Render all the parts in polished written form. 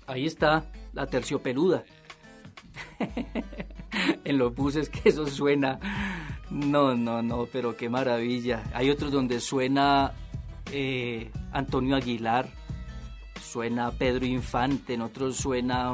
Ahí está la terciopeluda. En los buses que eso suena. No, pero qué maravilla. Hay otros donde suena Antonio Aguilar, suena Pedro Infante, en otros suena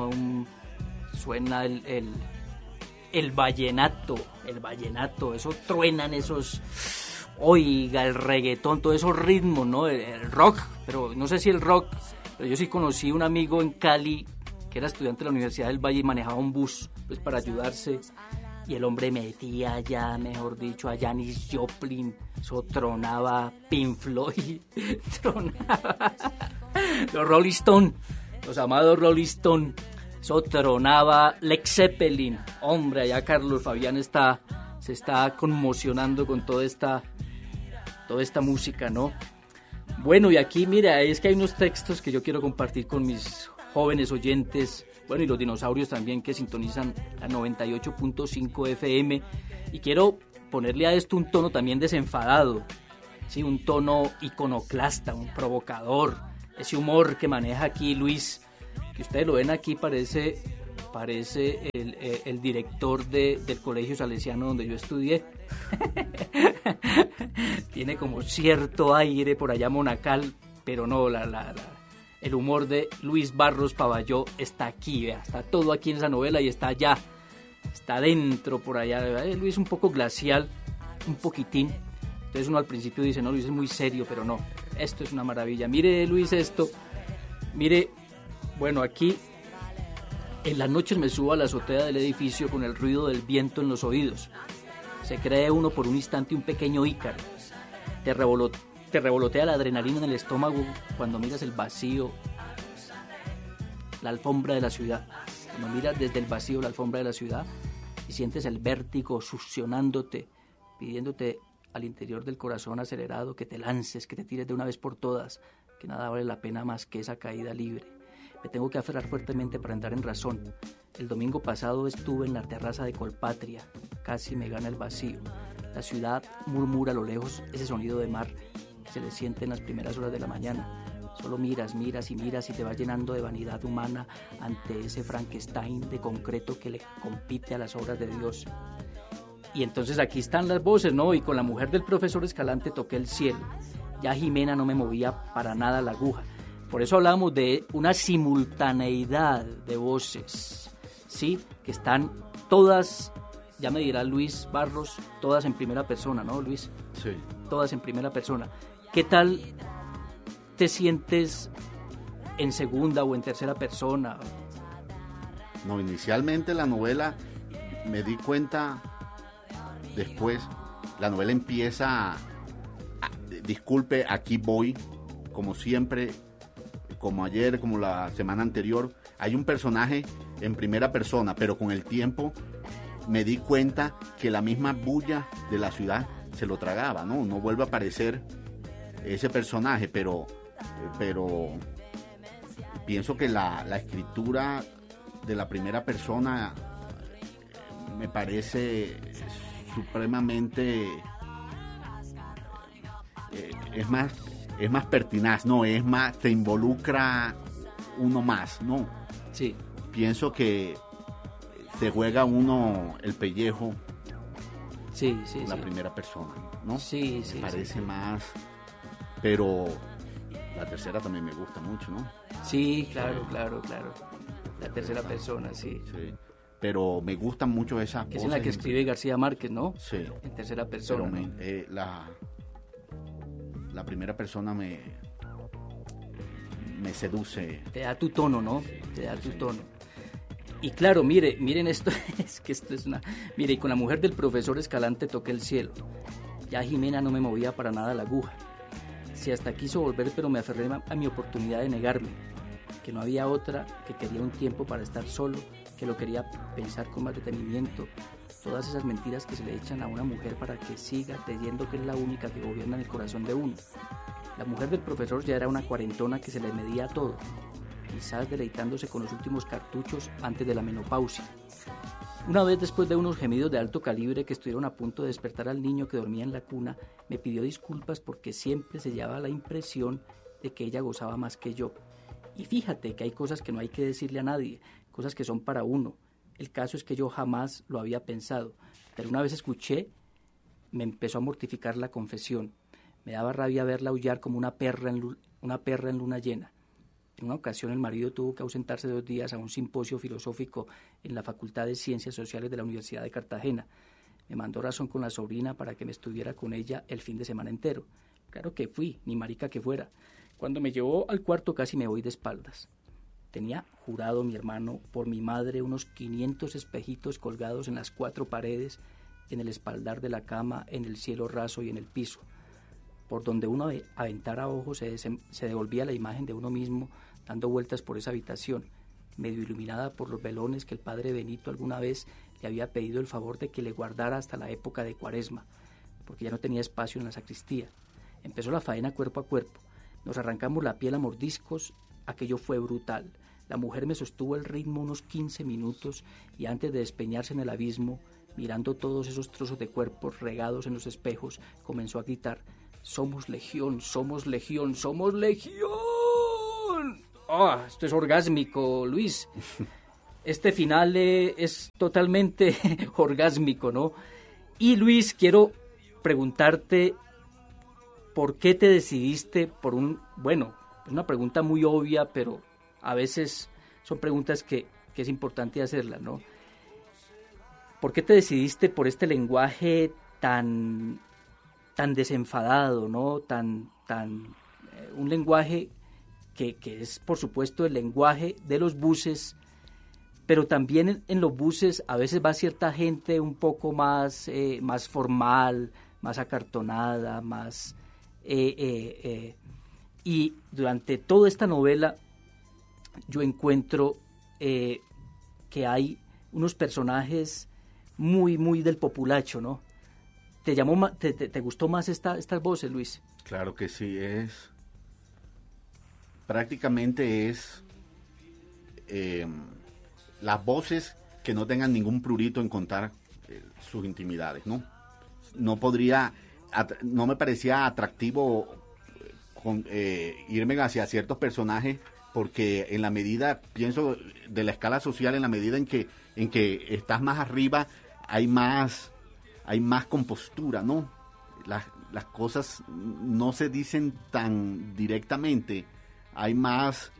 el vallenato, eso truenan esos, oiga, el reggaetón, todos esos ritmos, ¿no? El rock, pero no sé si el rock, pero yo sí conocí un amigo en Cali que era estudiante de la Universidad del Valle y manejaba un bus pues para ayudarse, y el hombre metía allá, mejor dicho, a Janis Joplin, eso tronaba Pink Floyd, tronaba los Rolling Stone, los amados Rolling Stone, eso tronaba Led Zeppelin. Hombre, allá Carlos Fabián se está conmocionando con toda esta música, ¿no? Bueno, y aquí, mira, es que hay unos textos que yo quiero compartir con mis jóvenes oyentes, bueno, y los dinosaurios también que sintonizan a 98.5 FM, y quiero ponerle a esto un tono también desenfadado, ¿sí? Un tono iconoclasta, un provocador, ese humor que maneja aquí Luis, que ustedes lo ven aquí, parece el director del colegio salesiano donde yo estudié. Tiene como cierto aire por allá monacal, pero no, el humor de Luis Barros Pavalló está aquí, vea, está todo aquí en esa novela y está allá, está dentro por allá. Luis es un poco glacial, un poquitín. Entonces uno al principio dice, no, Luis es muy serio, pero no, esto es una maravilla. Mire, Luis, esto, mire, bueno, aquí en las noches me subo a la azotea del edificio con el ruido del viento en los oídos. Se cree uno por un instante un pequeño Ícaro. Te revolotea la adrenalina en el estómago cuando miras el vacío, la alfombra de la ciudad. Cuando miras desde el vacío la alfombra de la ciudad y sientes el vértigo succionándote, pidiéndote al interior del corazón acelerado que te lances, que te tires de una vez por todas, que nada vale la pena más que esa caída libre. Me tengo que aferrar fuertemente para entrar en razón. El domingo pasado estuve en la terraza de Colpatria, casi me gana el vacío. La ciudad murmura a lo lejos ese sonido de mar que se le siente en las primeras horas de la mañana. Solo miras y te vas llenando de vanidad humana ante ese Frankenstein de concreto que le compite a las obras de Dios. Y entonces aquí están las voces, ¿no? Y con la mujer del profesor Escalante toqué el cielo. Ya Jimena no me movía para nada la aguja. Por eso hablamos de una simultaneidad de voces, ¿sí? Que están todas, ya me dirá Luis Barros, todas en primera persona, ¿no, Luis? Sí. Todas en primera persona. ¿Qué tal te sientes en segunda o en tercera persona? No, inicialmente la novela, me di cuenta después, la novela empieza, disculpe, aquí voy, como siempre, como ayer, como la semana anterior, hay un personaje en primera persona, pero con el tiempo me di cuenta que la misma bulla de la ciudad se lo tragaba, ¿no? No vuelve a aparecer ese personaje, pero pienso que la escritura de la primera persona me parece supremamente es más pertinaz, no, es más, te involucra uno más, ¿no? Sí. Pienso que se juega uno el pellejo, sí, la primera persona, ¿no? Sí, me parece sí. más, pero la tercera también me gusta mucho, ¿no? Sí, claro. La tercera persona, sí. Pero me gustan mucho esas voces. Es en la que escribe García Márquez, ¿no? Sí. En tercera persona. Pero la primera persona me seduce. Te da tu tono, ¿no? Te da tu tono. Y claro, miren esto, es que esto es una... Mire, y con la mujer del profesor Escalante toqué el cielo. Ya Jimena no me movía para nada la aguja. Si hasta quiso volver, pero me aferré a mi oportunidad de negarme. Que no había otra, que quería un tiempo para estar solo, que lo quería pensar con más detenimiento. Todas esas mentiras que se le echan a una mujer para que siga creyendo que es la única que gobierna en el corazón de uno. La mujer del profesor ya era una cuarentona que se le medía todo, quizás deleitándose con los últimos cartuchos antes de la menopausia. Una vez, después de unos gemidos de alto calibre que estuvieron a punto de despertar al niño que dormía en la cuna, me pidió disculpas porque siempre se llevaba la impresión de que ella gozaba más que yo. Y fíjate que hay cosas que no hay que decirle a nadie, cosas que son para uno. El caso es que yo jamás lo había pensado, pero una vez escuché, me empezó a mortificar la confesión. Me daba rabia verla aullar como una perra en luna llena. En una ocasión el marido tuvo que ausentarse 2 días a un simposio filosófico en la Facultad de Ciencias Sociales de la Universidad de Cartagena. Me mandó razón con la sobrina para que me estuviera con ella el fin de semana entero. Claro que fui, ni marica que fuera. Cuando me llevó al cuarto casi me voy de espaldas. Tenía jurado mi hermano por mi madre unos 500 espejitos colgados en las 4 paredes, en el espaldar de la cama, en el cielo raso y en el piso. Por donde uno aventara ojos se devolvía la imagen de uno mismo dando vueltas por esa habitación, medio iluminada por los velones que el padre Benito alguna vez le había pedido el favor de que le guardara hasta la época de Cuaresma, porque ya no tenía espacio en la sacristía. Empezó la faena cuerpo a cuerpo. Nos arrancamos la piel a mordiscos. Aquello fue brutal. La mujer me sostuvo el ritmo unos 15 minutos y antes de despeñarse en el abismo, mirando todos esos trozos de cuerpos regados en los espejos, comenzó a gritar: «¡Somos legión, somos legión, somos legión!». Esto es orgásmico, Luis. Este final es totalmente orgásmico, ¿no? Y Luis, quiero preguntarte, ¿por qué te decidiste por es una pregunta muy obvia, pero a veces son preguntas que es importante hacerlas, ¿no? ¿Por qué te decidiste por este lenguaje tan desenfadado, ¿no? Un lenguaje que es, por supuesto, el lenguaje de los buses, pero también en los buses a veces va cierta gente un poco más formal, más acartonada, más... y durante toda esta novela yo encuentro que hay unos personajes muy, muy del populacho, ¿no? ¿Te gustó más estas voces, Luis? Claro que sí, prácticamente las voces que no tengan ningún prurito en contar sus intimidades, ¿no? No me parecía atractivo irme hacia ciertos personajes, porque en la medida, pienso, de la escala social, en la medida en que estás más arriba, hay más compostura, ¿no? Las cosas no se dicen tan directamente, hay más...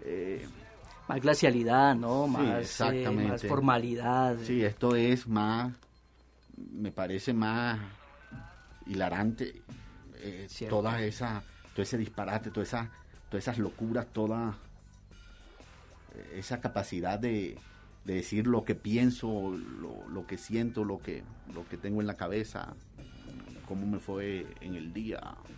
más glacialidad, ¿no? Sí, más formalidad. Sí, esto es me parece más hilarante, todo ese disparate, todas esas locuras, toda esa capacidad de decir lo que pienso, lo que siento, lo que tengo en la cabeza, cómo me fue en el día.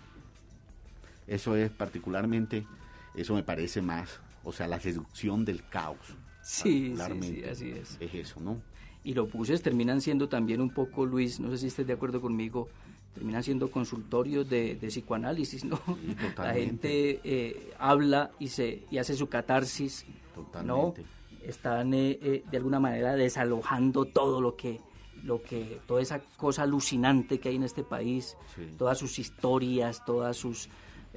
Eso es particularmente, eso me parece más, o sea, la seducción del caos. Sí, así es. Es eso, ¿no? Y los buses terminan siendo también un poco, Luis, no sé si estés de acuerdo conmigo, terminan siendo consultorios de psicoanálisis, ¿no? Sí, totalmente. La gente habla y hace su catarsis, totalmente. ¿no? Están de alguna manera desalojando todo toda esa cosa alucinante que hay en este país, sí. Todas sus historias, todas sus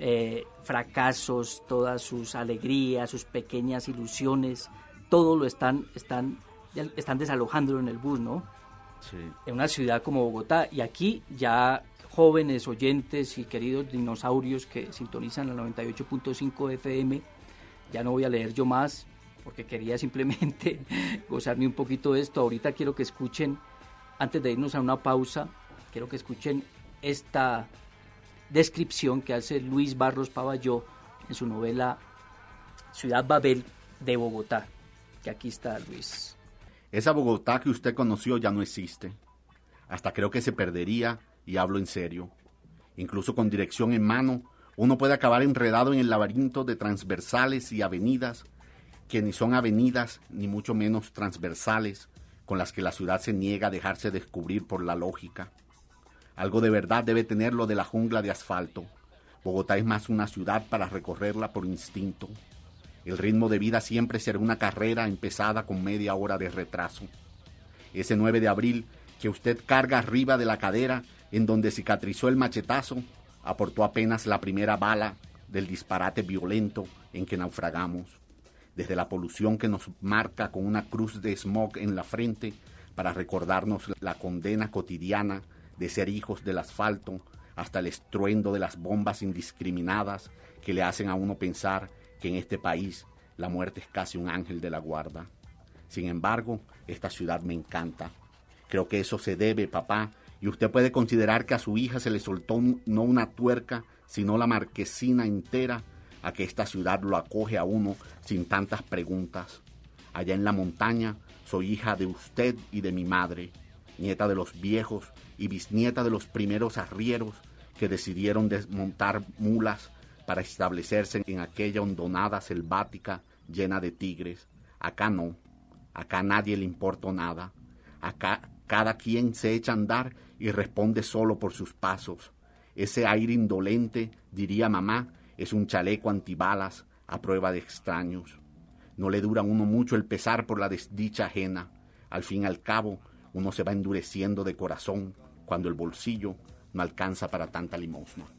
fracasos, todas sus alegrías, sus pequeñas ilusiones, todo lo están desalojándolo en el bus, ¿no? Sí. En una ciudad como Bogotá. Y aquí ya jóvenes oyentes y queridos dinosaurios que sintonizan la 98.5 FM, ya no voy a leer yo más, porque quería simplemente gozarme un poquito de esto. Ahorita quiero que escuchen, antes de irnos a una pausa, quiero que escuchen esta descripción que hace Luis Barros Pavalló en su novela Ciudad Babel de Bogotá, que aquí está, Luis. Esa Bogotá que usted conoció ya no existe. Hasta creo que se perdería, y hablo en serio. Incluso con dirección en mano, uno puede acabar enredado en el laberinto de transversales y avenidas, que ni son avenidas, ni mucho menos transversales, con las que la ciudad se niega a dejarse descubrir por la lógica. Algo de verdad debe tener lo de la jungla de asfalto. Bogotá es más una ciudad para recorrerla por instinto. El ritmo de vida siempre será una carrera empezada con media hora de retraso. Ese 9 de abril que usted carga arriba de la cadera, en donde cicatrizó el machetazo, aportó apenas la primera bala del disparate violento en que naufragamos, desde la polución que nos marca con una cruz de smog en la frente para recordarnos la condena cotidiana de ser hijos del asfalto, hasta el estruendo de las bombas indiscriminadas que le hacen a uno pensar que en este país la muerte es casi un ángel de la guarda. Sin embargo, esta ciudad me encanta. Creo que eso se debe, papá, y usted puede considerar que a su hija se le soltó no una tuerca, sino la marquesina entera, a que esta ciudad lo acoge a uno sin tantas preguntas. Allá en la montaña soy hija de usted y de mi madre, nieta de los viejos y bisnieta de los primeros arrieros que decidieron desmontar mulas para establecerse en aquella hondonada selvática llena de tigres. Acá no, acá a nadie le importa nada, acá cada quien se echa a andar y responde solo por sus pasos. Ese aire indolente, diría mamá, es un chaleco antibalas a prueba de extraños. No le dura a uno mucho el pesar por la desdicha ajena. Al fin y al cabo, uno se va endureciendo de corazón cuando el bolsillo no alcanza para tanta limosna.